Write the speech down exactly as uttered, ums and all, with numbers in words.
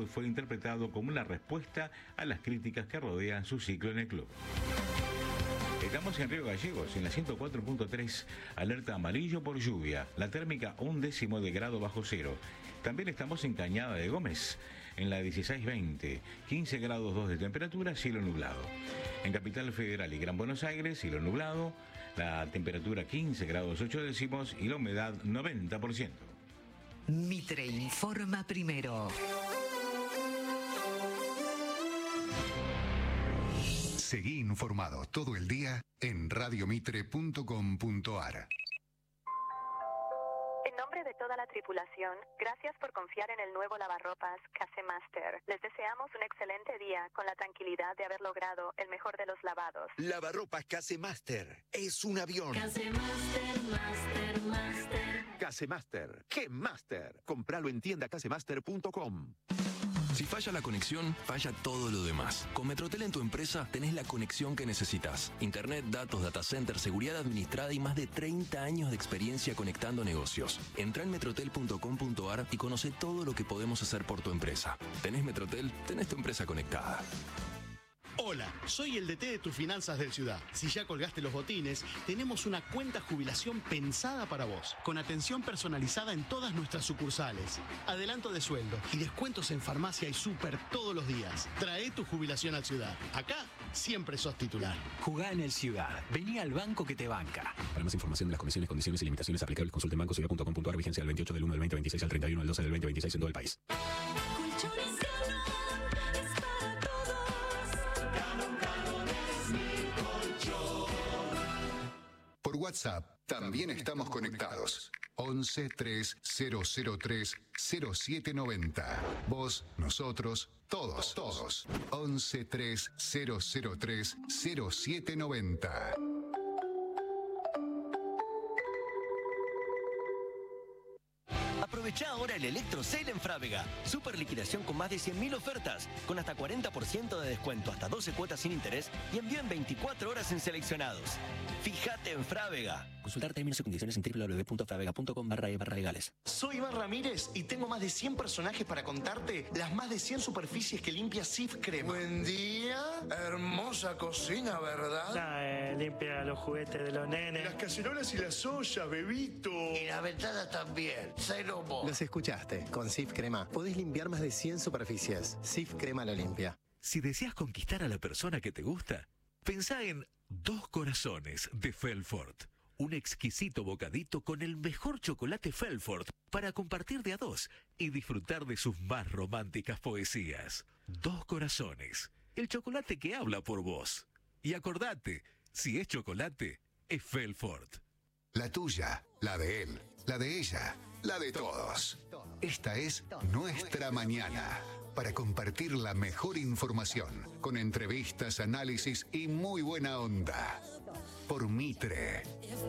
y fue interpretado como una respuesta a las críticas que rodean su ciclo en el club. Estamos en Río Gallegos, en la ciento cuatro punto tres, alerta amarillo por lluvia, la térmica un décimo de grado bajo cero. También estamos en Cañada de Gómez, en la dieciséis veinte, quince grados dos de temperatura, cielo nublado. En Capital Federal y Gran Buenos Aires, cielo nublado, la temperatura quince grados ocho décimos y la humedad noventa por ciento. Mitre informa primero. Seguí informado todo el día en radio mitre punto com punto ar. En nombre de toda la tripulación, gracias por confiar en el nuevo lavarropas Casemaster. Les deseamos un excelente día con la tranquilidad de haber logrado el mejor de los lavados. Lavarropas Casemaster es un avión. Casemaster, Master, Master. Casemaster, ¿qué Master? Compralo en tienda casemaster punto com. Si falla la conexión, falla todo lo demás. Con Metrotel en tu empresa tenés la conexión que necesitas. Internet, datos, data center, seguridad administrada y más de treinta años de experiencia conectando negocios. Entrá en metrotel punto com punto ar y conoce todo lo que podemos hacer por tu empresa. ¿Tenés Metrotel? Tenés tu empresa conectada. Hola, soy el D T de tus finanzas del Ciudad. Si ya colgaste los botines, tenemos una cuenta jubilación pensada para vos, con atención personalizada en todas nuestras sucursales, adelanto de sueldo y descuentos en farmacia y súper todos los días. Trae tu jubilación al Ciudad. Acá siempre sos titular. Jugá en el Ciudad. Vení al banco que te banca. Para más información de las condiciones, condiciones y limitaciones aplicables, consulte en banco ciudad punto com punto ar, vigencia del veintiocho del uno del veinte veintiséis al treinta y uno del doce del veinte veintiséis en todo el país. Por WhatsApp también estamos conectados. once tres cero cero tres cero siete noventa. Vos, nosotros, todos, todos. once tres cero cero tres cero siete noventa. Aprovechá ahora el Electro Sale en Frávega. Super liquidación con más de cien mil ofertas, con hasta cuarenta por ciento de descuento, hasta doce cuotas sin interés y envío en veinticuatro horas en seleccionados. Fíjate en Frávega. Consultar términos y condiciones en w w w punto fravega punto com barra e barra legales. Soy Iván Ramírez y tengo más de cien personajes para contarte las más de cien superficies que limpia Sif Crema. Buen día, hermosa cocina, ¿verdad? Nah, eh, limpia los juguetes de los nenes. Las cacerolas y las ollas, bebito. Y la ventana también. Cero mo. Los escuchaste. Con Sif Crema podés limpiar más de cien superficies. Sif Crema lo limpia. Si deseas conquistar a la persona que te gusta, pensá en Dos Corazones de Felfort. Un exquisito bocadito con el mejor chocolate Felfort para compartir de a dos y disfrutar de sus más románticas poesías. Dos Corazones, el chocolate que habla por vos. Y acordate, si es chocolate, es Felfort. La tuya, la de él, la de ella, la de todos. Esta es Nuestra Mañana, para compartir la mejor información, con entrevistas, análisis y muy buena onda. Por Mitre.